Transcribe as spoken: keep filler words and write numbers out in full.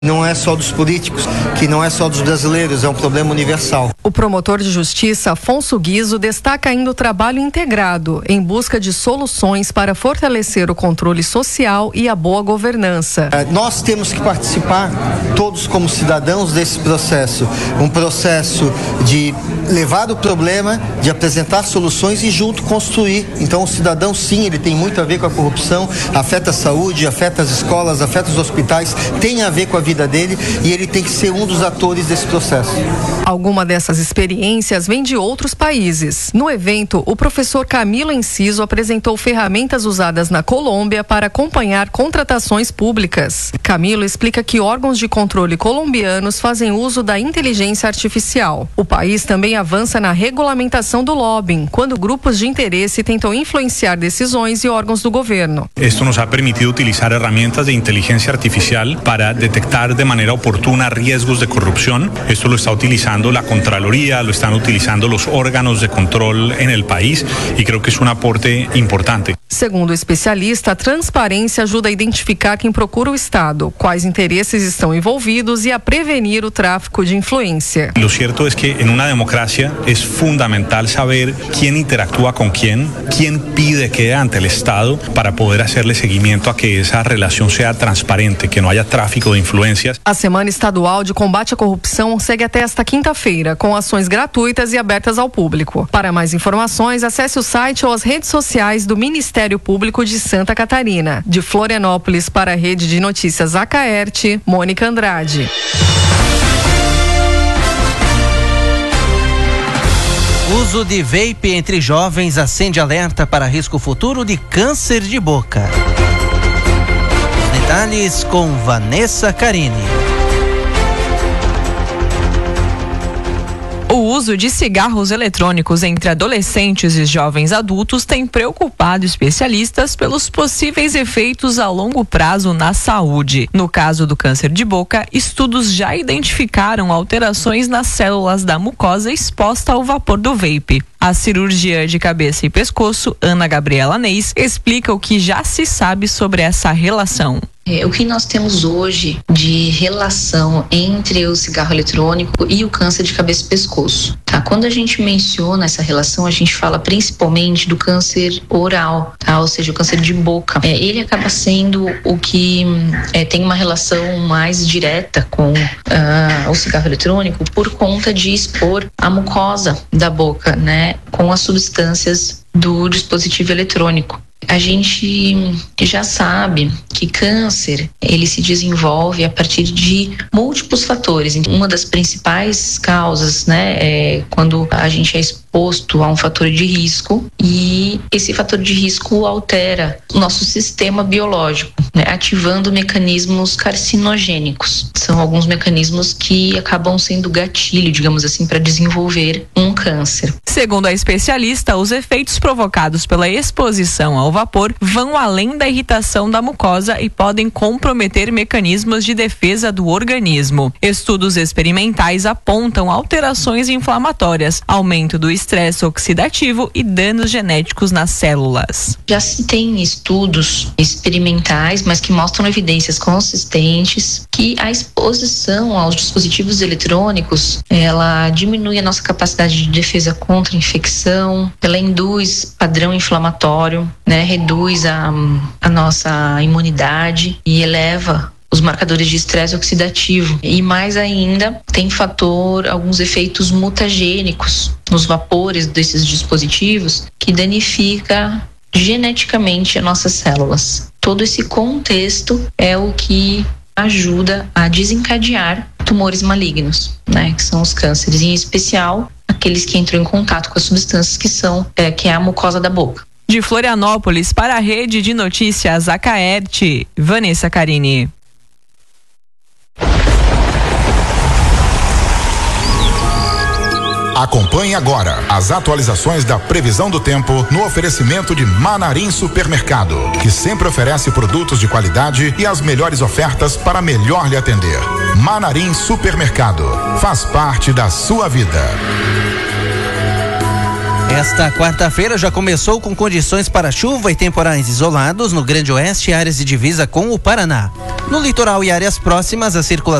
Não é só dos políticos, que não é só dos brasileiros, é um problema universal. O promotor de justiça, Afonso Guizzo, destaca ainda o trabalho integrado em busca de soluções para fortalecer o controle social e a boa governança. É, nós temos que participar, todos como cidadãos, desse processo. Um processo de levar o problema, de apresentar soluções e junto construir. Então o cidadão, sim, ele tem muito a ver com a corrupção, afeta a saúde, afeta as escolas, afeta os hospitais, tem a ver com a vida dele e ele tem que ser um dos atores desse processo. Alguma dessas experiências vem de outros países. No evento, o professor Camilo Enciso apresentou ferramentas usadas na Colômbia para acompanhar contratações públicas. Camilo explica que órgãos de controle colombianos fazem uso da inteligência artificial. O país também avança na regulamentação do lobbying, quando grupos de interesse tentam influenciar decisões e órgãos do governo. Esto nos ha permitido utilizar herramientas de inteligencia artificial para detectar de manera oportuna riesgos de corrupción. Esto lo está utilizando la Contraloría, lo están utilizando los órganos de control en el país y creo que es un aporte importante. Segundo o especialista, a transparência ajuda a identificar quem procura o Estado, quais interesses estão envolvidos e a prevenir o tráfico de influência. Lo cierto es que en una democracia es fundamental saber quién interactúa con quién, quién pide qué ante el Estado para poder hacerle seguimiento a que esa relación sea transparente, que no haya tráfico de influencias. A Semana Estadual de Combate à Corrupção segue até esta quinta-feira, com ações gratuitas e abertas ao público. Para mais informações, acesse o site ou as redes sociais do Ministério Público de Santa Catarina. De Florianópolis para a Rede de Notícias Acaerte, Mônica Andrade. Uso de vape entre jovens acende alerta para risco futuro de câncer de boca. Detalhes com Vanessa Carini. O uso de cigarros eletrônicos entre adolescentes e jovens adultos tem preocupado especialistas pelos possíveis efeitos a longo prazo na saúde. No caso do câncer de boca, estudos já identificaram alterações nas células da mucosa exposta ao vapor do vape. A cirurgiã de cabeça e pescoço, Ana Gabriela Neis, explica o que já se sabe sobre essa relação. É, o que nós temos hoje de relação entre o cigarro eletrônico e o câncer de cabeça e pescoço, tá? Quando a gente menciona essa relação, a gente fala principalmente do câncer oral, tá? Ou seja, o câncer de boca. É, ele acaba sendo o que é, tem uma relação mais direta com uh, o cigarro eletrônico por conta de expor a mucosa da boca, né, com as substâncias do dispositivo eletrônico. A gente já sabe que câncer, ele se desenvolve a partir de múltiplos fatores. Uma das principais causas, né, é quando a gente é exposto a um fator de risco e esse fator de risco altera o nosso sistema biológico, né, ativando mecanismos carcinogênicos. São alguns mecanismos que acabam sendo gatilho, digamos assim, para desenvolver um câncer. Segundo a especialista, os efeitos provocados pela exposição ao vapor vão além da irritação da mucosa e podem comprometer mecanismos de defesa do organismo. Estudos experimentais apontam alterações inflamatórias, aumento do estresse oxidativo e danos genéticos nas células. Já se tem estudos experimentais, mas que mostram evidências consistentes que a exposição aos dispositivos eletrônicos, ela diminui a nossa capacidade de defesa contra a infecção, ela induz padrão inflamatório, né, reduz a, a nossa imunidade e eleva os marcadores de estresse oxidativo. E mais ainda, tem fator, alguns efeitos mutagênicos nos vapores desses dispositivos que danifica geneticamente as nossas células. Todo esse contexto é o que ajuda a desencadear tumores malignos, né, que são os cânceres, em especial aqueles que entram em contato com as substâncias que são, é, que é a mucosa da boca. De Florianópolis para a Rede de Notícias Acaerte, Vanessa Carini. Acompanhe agora as atualizações da previsão do tempo no oferecimento de Manarim Supermercado, que sempre oferece produtos de qualidade e as melhores ofertas para melhor lhe atender. Manarim Supermercado, faz parte da sua vida. Esta quarta-feira já começou com condições para chuva e temporais isolados no Grande Oeste e áreas de divisa com o Paraná. No litoral e áreas próximas, a circulação